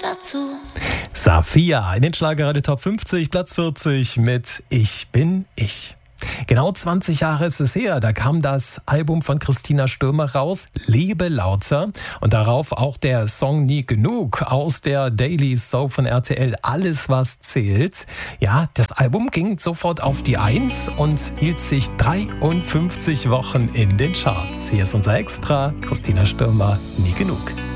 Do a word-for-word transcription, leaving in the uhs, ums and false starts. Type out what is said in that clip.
dazu. Safia in den Schlagerradio Top fünfzig, Platz vierzig mit Ich bin ich. Genau zwanzig Jahre ist es her, da kam das Album von Christina Stürmer raus, Lebe lauter, und darauf auch der Song Nie genug aus der Daily Soap von R T L, Alles was zählt. Ja, das Album ging sofort auf die Eins und hielt sich dreiundfünfzig Wochen in den Charts. Hier ist unser Extra, Christina Stürmer, Nie genug.